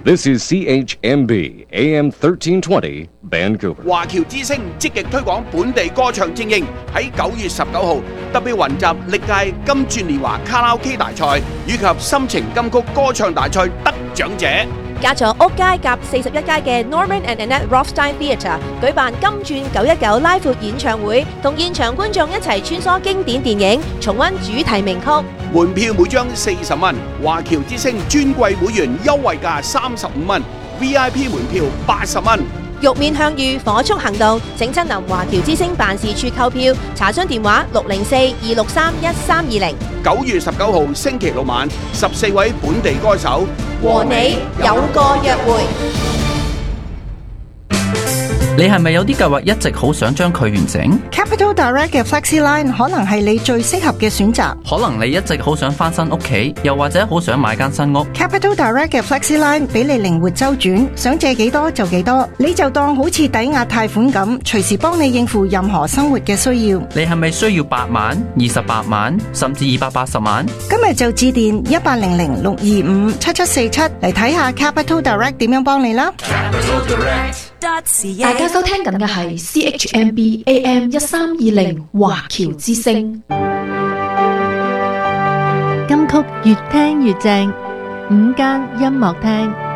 This is CHMB AM 1320 Vancouver。 華僑之聲積極推廣本地歌唱精英，喺9月19號特別雲集歷屆金鑽年華卡拉 OK 大賽以及深情金曲歌唱大賽得獎者。 加咗屋街夾41街嘅 Norman and Annette Rothstein Theatre 舉辦金鑽919拉闊演唱會，同現場觀眾一齊穿梭經典電影，重溫主題名曲。 門票每張40蚊，華僑之聲尊貴會員優惠價35蚊 ，VIP 門票80蚊。 玉面向隅，火速行動！請親臨華僑之聲辦事處購票，查詢電話604-263-1320。 9月19號星期六晚，14位本地歌手和你有個約會。 你係咪有啲計劃一直好想將佢完成？ Capital Direct 嘅 FlexiLine 可能係你最適合嘅選擇。 可能你一直好想翻新屋企，又或者好想買間新屋。 Capital Direct 嘅 FlexiLine 俾你靈活周轉，想借幾多就幾多，你就當好似抵押貸款咁，隨時幫你應付任何生活嘅需要。 你係咪需要8萬、28萬，甚至280萬？ 今日就致電1800-625-7747嚟睇下 Capital Direct 點樣幫你啦。 大家收聽緊嘅係 CHMB AM 1320華僑之聲。 金曲越聽越正，午間音樂廳。